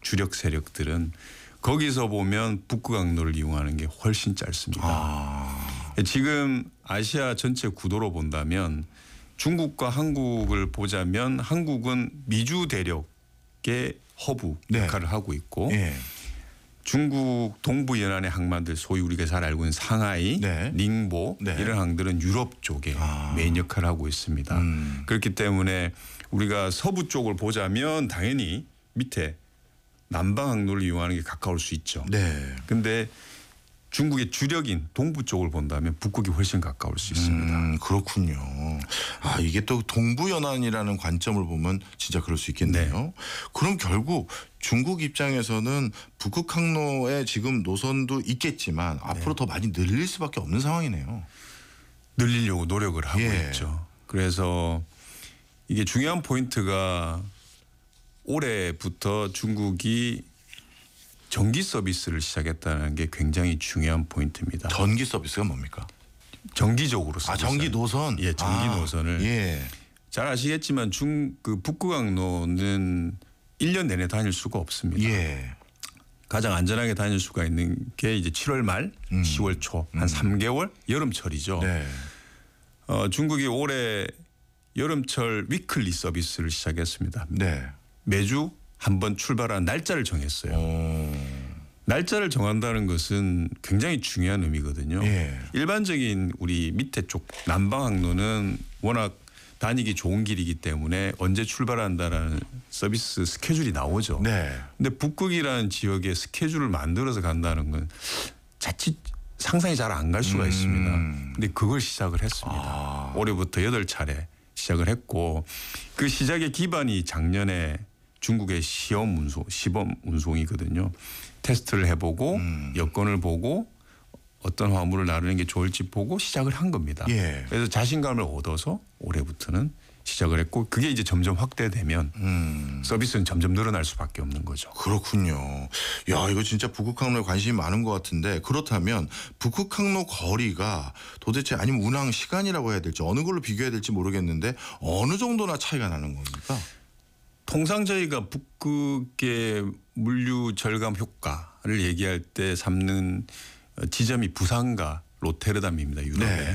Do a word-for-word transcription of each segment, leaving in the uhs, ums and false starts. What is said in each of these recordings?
주력 세력들은 거기서 보면 북극 항로를 이용하는 게 훨씬 짧습니다. 아. 지금 아시아 전체 구도로 본다면 중국과 한국을 보자면 한국은 미주 대륙의 허브 네. 역할을 하고 있고 예. 중국 동부 연안의 항만들 소위 우리가 잘 알고 있는 상하이, 네. 닝보 네. 이런 항들은 유럽 쪽에 아. 메인 역할을 하고 있습니다. 음. 그렇기 때문에 우리가 서부 쪽을 보자면 당연히 밑에 남방 항로를 이용하는 게 가까울 수 있죠. 네. 근데 중국의 주력인 동부 쪽을 본다면 북극이 훨씬 가까울 수 있습니다. 음, 그렇군요. 아, 이게 또 동부연안이라는 관점을 보면 진짜 그럴 수 있겠네요. 네. 그럼 결국 중국 입장에서는 북극 항로에 지금 노선도 있겠지만 네. 앞으로 더 많이 늘릴 수밖에 없는 상황이네요. 늘리려고 노력을 하고 예. 있죠. 그래서 이게 중요한 포인트가 올해부터 중국이 전기 서비스를 시작했다는 게 굉장히 중요한 포인트입니다. 전기 서비스가 뭡니까? 정기적으로 아, 전기 노선. 예, 전기 아, 노선을 예. 잘 아시겠지만 중 그 북극 항로는 일 년 내내 다닐 수가 없습니다. 예. 가장 안전하게 다닐 수가 있는 게 이제 칠월 말, 음. 시월 초 한 음. 삼 개월 여름철이죠. 네. 어, 중국이 올해 여름철 위클리 서비스를 시작했습니다. 네. 매주 한 번 출발한 날짜를 정했어요. 오. 날짜를 정한다는 것은 굉장히 중요한 의미거든요. 예. 일반적인 우리 밑에 쪽 남방 항로는 워낙 다니기 좋은 길이기 때문에 언제 출발한다라는 서비스 스케줄이 나오죠. 네. 근데 북극이라는 지역에 스케줄을 만들어서 간다는 건 자칫 상상이 잘 안 갈 수가 음. 있습니다. 근데 그걸 시작을 했습니다. 아. 올해부터 여덟 차례 시작을 했고 그 시작의 기반이 작년에 중국의 시험 운송, 시범 운송이거든요. 테스트를 해보고 음. 여건을 보고 어떤 화물을 나르는 게 좋을지 보고 시작을 한 겁니다. 예. 그래서 자신감을 얻어서 올해부터는 시작을 했고 그게 이제 점점 확대되면 음. 서비스는 점점 늘어날 수밖에 없는 거죠. 그렇군요. 야, 이거 진짜 북극 항로에 관심이 많은 것 같은데 그렇다면 북극 항로 거리가 도대체 아니면 운항 시간이라고 해야 될지 어느 걸로 비교해야 될지 모르겠는데 어느 정도나 차이가 나는 겁니까? 통상 저희가 북극의 물류 절감 효과를 얘기할 때 삼는 지점이 부산과 로테르담입니다. 유럽에. 네.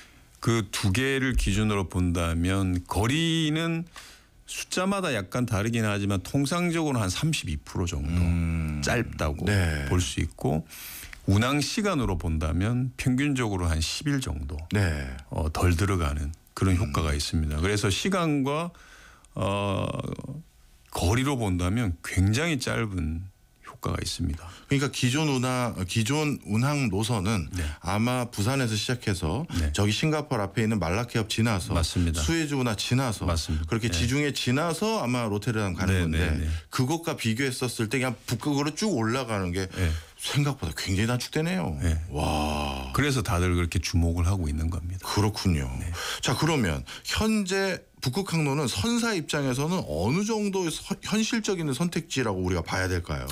그 두 개를 기준으로 본다면 거리는 숫자마다 약간 다르긴 하지만 통상적으로 한 삼십이 퍼센트 정도 음. 짧다고 네. 볼 수 있고 운항 시간으로 본다면 평균적으로 한 십 일 정도 네. 어, 덜 들어가는 그런 효과가 있습니다. 그래서 시간과 어, 거리로 본다면 굉장히 짧은 효과가 있습니다. 그러니까 기존 운항 기존 운항 노선은 네. 아마 부산에서 시작해서 네. 저기 싱가포르 앞에 있는 말라케협 지나서 맞습니다. 수에즈운하 지나서 맞습니다. 그렇게 네. 지중해 지나서 아마 로테르담 가는 네, 건데 네, 네. 그것과 비교했었을 때 그냥 북극으로 쭉 올라가는 게 네. 생각보다 굉장히 단축되네요. 네. 와. 그래서 다들 그렇게 주목을 하고 있는 겁니다. 그렇군요. 네. 자, 그러면 현재 북극 항로는 선사 입장에서는 어느 정도의 서, 현실적인 선택지라고 우리가 봐야 될까요?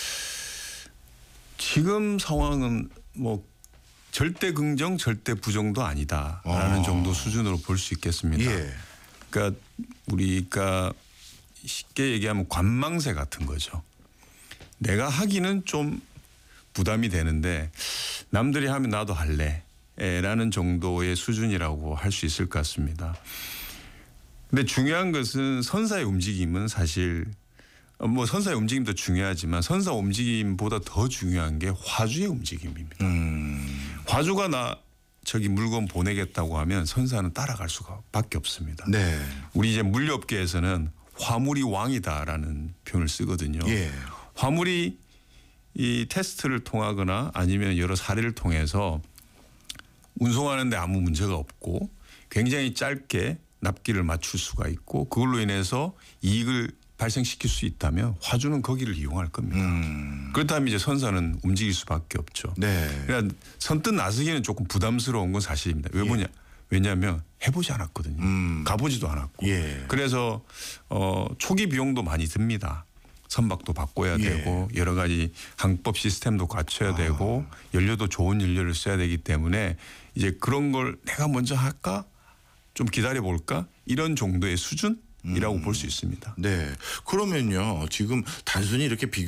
지금 상황은 뭐 절대 긍정, 절대 부정도 아니다라는 아. 정도 수준으로 볼 수 있겠습니다. 예. 그러니까 우리가 쉽게 얘기하면 관망세 같은 거죠. 내가 하기는 좀 부담이 되는데 남들이 하면 나도 할래라는 정도의 수준이라고 할 수 있을 것 같습니다. 근데 중요한 것은 선사의 움직임은 사실 뭐 선사의 움직임도 중요하지만 선사 움직임보다 더 중요한 게 화주의 움직임입니다. 음. 화주가 나 저기 물건 보내겠다고 하면 선사는 따라갈 수가 밖에 없습니다. 네. 우리 이제 물류업계에서는 화물이 왕이다라는 표현을 쓰거든요. 예. 화물이 이 테스트를 통하거나 아니면 여러 사례를 통해서 운송하는데 아무 문제가 없고 굉장히 짧게 납기를 맞출 수가 있고 그걸로 인해서 이익을 발생시킬 수 있다면 화주는 거기를 이용할 겁니다. 음. 그렇다면 이제 선사는 움직일 수밖에 없죠. 네. 그러니까 선뜻 나서기는 조금 부담스러운 건 사실입니다. 왜 뭐냐? 왜냐하면 해보지 않았거든요. 음. 가보지도 않았고. 예. 그래서 어, 초기 비용도 많이 듭니다. 선박도 바꿔야 예. 되고 여러 가지 항법 시스템도 갖춰야 아. 되고 연료도 좋은 연료를 써야 되기 때문에 이제 그런 걸 내가 먼저 할까? 좀 기다려 볼까? 이런 정도의 수준이라고 음. 볼 수 있습니다. 네. 그러면요. 지금 단순히 이렇게 비교